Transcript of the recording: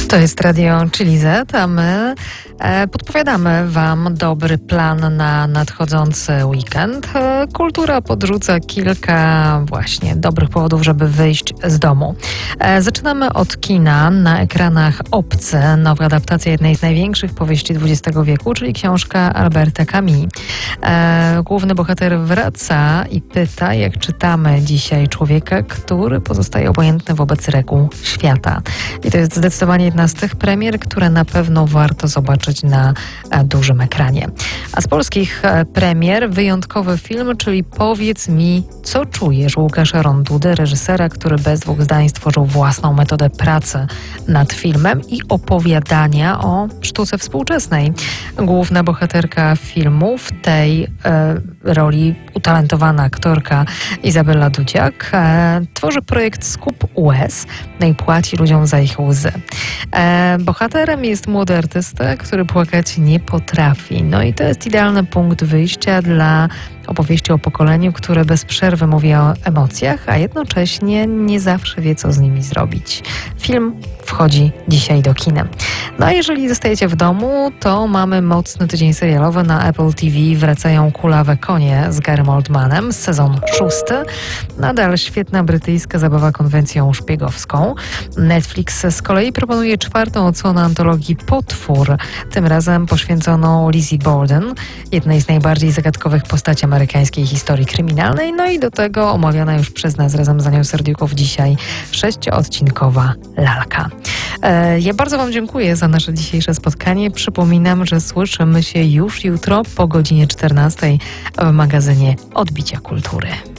To jest Radio Chili Z, a my podpowiadamy Wam dobry plan na nadchodzący weekend. Kultura podrzuca kilka właśnie dobrych powodów, żeby wyjść z domu. Zaczynamy od kina. Na ekranach Obcy, nowa adaptacja jednej z największych powieści XX wieku, czyli książka Alberta Camus. Główny bohater wraca i pyta, jak czytamy dzisiaj człowieka, który pozostaje obojętny wobec reguł świata. I to jest zdecydowanie jedna z tych premier, które na pewno warto zobaczyć na dużym ekranie. A z polskich premier wyjątkowy film, czyli Powiedz mi, co czujesz, Łukasza Rondudy, reżysera, który bez dwóch zdań stworzył własną metodę pracy nad filmem i opowiadania o sztuce współczesnej. Główna bohaterka filmu, w tej roli utalentowana aktorka Izabela Dudziak, tworzy projekt Skup łez, no i płaci ludziom za ich łzy. Bohaterem jest młody artysta, który płakać nie potrafi. No i to jest idealny punkt wyjścia dla opowieści o pokoleniu, które bez przerwy mówi o emocjach, a jednocześnie nie zawsze wie, co z nimi zrobić. Film wchodzi dzisiaj do kina. No a jeżeli zostajecie w domu, to mamy mocny tydzień serialowy na Apple TV. Wracają Kulawe konie z Garym Oldmanem, sezon 6. Nadal świetna brytyjska zabawa konwencją szpiegowską. Netflix z kolei proponuje 4. odsłonę antologii Potwór, tym razem poświęconą Lizzie Borden, jednej z najbardziej zagadkowych postaci amerykańskiej historii kryminalnej. No i do tego omawiana już przez nas razem z Anią Serdiukow dzisiaj 6-odcinkowa lalka. Ja bardzo Wam dziękuję za nasze dzisiejsze spotkanie. Przypominam, że słyszymy się już jutro po godzinie 14 w magazynie Odbicia Kultury.